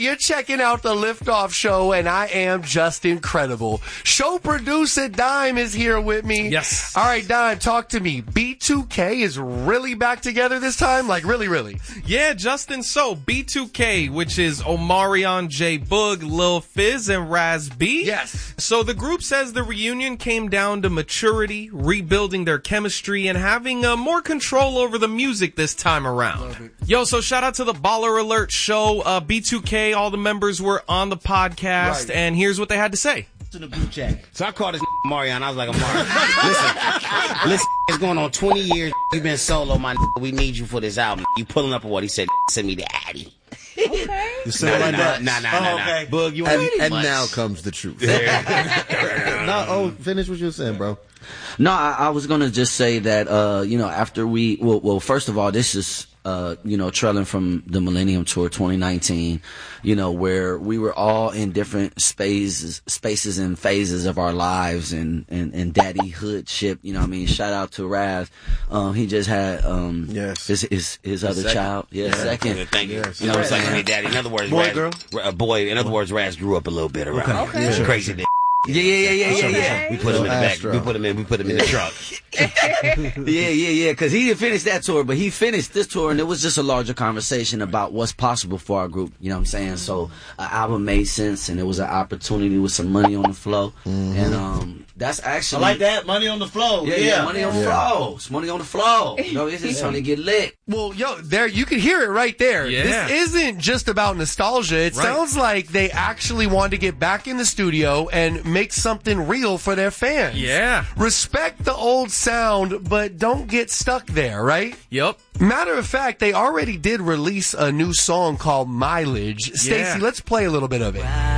you're checking out the Liftoff Show, and I am just incredible. Show producer Dime is here with me. Yes. All right, Dime, talk to me. B2K is really back together this time? Like, really, really? Yeah, Justin. So, B2K, which is Omarion J. Boog, Lil Fizz, and Raz B. Yes. So the group says the reunion came down to maturity, rebuilding their chemistry, and having more control over the music this time around. Love it. Yo, so shout out to the Baller Alert show. B2K, all the members were on the podcast, Right. and here's what they had to say. In the group chat. So I called this Marion. I was like, Marion, listen, it's going on 20 years. You've been solo, my we need you for this album. You pulling up on what he said, send me the Addy. Okay. You sound like that? Nah. Okay. Bug, you And now comes the truth. No, finish what you were saying, bro. No, I was gonna just say that after well, first of all, this is trailing from the Millennium Tour 2019, where we were all in different spaces and phases of our lives and daddyhoodship, shout out to Raz. He just had Yes. his other child. Second. Thank you. Yes. You know what I'm saying? Hey, daddy. In other words, Boy, Raz, girl? boy. In other words, Raz grew up a little bit around. Okay. Some crazy nigga. Yeah. We put him in the back. Astro. We put him in the truck. Yeah, because he didn't finish that tour, but he finished this tour, and it was just a larger conversation about what's possible for our group, you know what I'm saying? So, an album made sense, and it was an opportunity with some money on the flow, and that's actually... I like that. Money on the flow. Yeah, money on the flow. It's money on the flow. It's just trying to get lit. Well, there you can hear it right there. Yeah. This isn't just about nostalgia. It Right. sounds like they actually wanted to get back in the studio and make something real for their fans. Yeah. Respect the old sound, but don't get stuck there, right? Yep. Matter of fact, they already did release a new song called Mileage. Stacey, let's play a little bit of it.